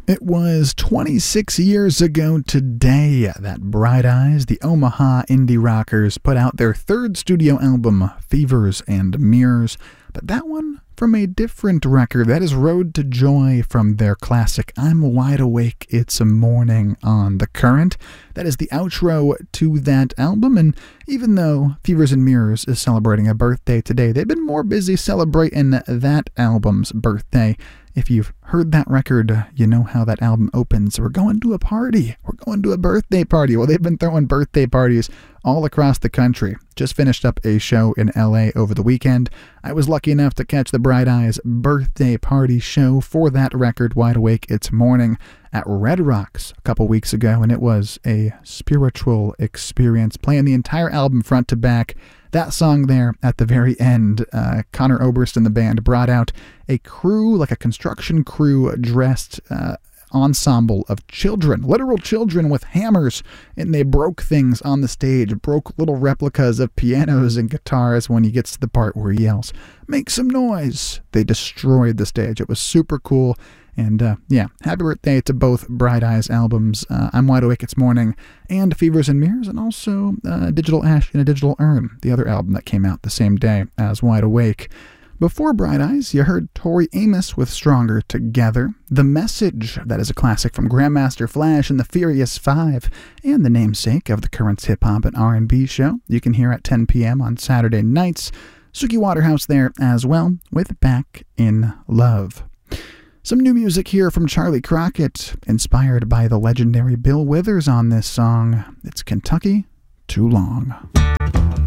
It was 26 years ago today that Bright Eyes, the Omaha indie rockers, put out their third studio album, Fevers and Mirrors, but that one from a different record. That is Road to Joy from their classic I'm Wide Awake, It's a Morning on The Current. That is the outro to that album, and even though Fevers and Mirrors is celebrating a birthday today, they've been more busy celebrating that album's birthday. If you've heard that record, you know how that album opens. We're going to a party. We're going to a birthday party. Well, they've been throwing birthday parties all across the country. Just finished up a show in LA over the weekend. I was lucky enough to catch the Bright Eyes birthday party show for that record, Wide Awake It's Morning, at Red Rocks a couple weeks ago, and it was a spiritual experience, playing the entire album front to back. That song there at the very end, Connor Oberst and the band brought out a crew, like a construction crew dressed ensemble of children, literal children with hammers, and they broke things on the stage, broke little replicas of pianos and guitars. When he gets to the part where he yells, "Make some noise," they destroyed the stage. It was super cool. And happy birthday to both Bright Eyes albums, I'm Wide Awake It's Morning and Fevers and Mirrors, and also Digital Ash in a Digital Urn, the other album that came out the same day as Wide Awake. Before Bright Eyes, you heard Tori Amos with Stronger Together, The Message, that is a classic from Grandmaster Flash and the Furious Five, and the namesake of the Currents Hip Hop and R&B show. You can hear at 10 p.m. on Saturday nights. Suki Waterhouse there as well with Back in Love. Some new music here from Charlie Crockett, inspired by the legendary Bill Withers on this song. It's Kentucky Too Long.